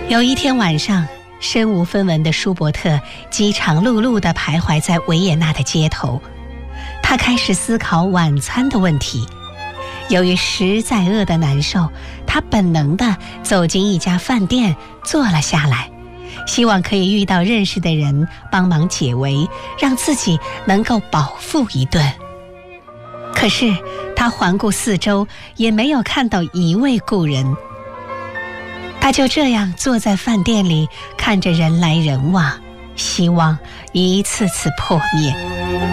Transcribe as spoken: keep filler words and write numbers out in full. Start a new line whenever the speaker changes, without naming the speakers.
有一天晚上，身无分文的舒伯特饥肠辘辘地徘徊在维也纳的街头，他开始思考晚餐的问题。由于实在饿得难受，他本能地走进一家饭店坐了下来，希望可以遇到认识的人帮忙解围，让自己能够饱腹一顿。可是他环顾四周，也没有看到一位故人。他就这样坐在饭店里，看着人来人往，希望一次次破灭。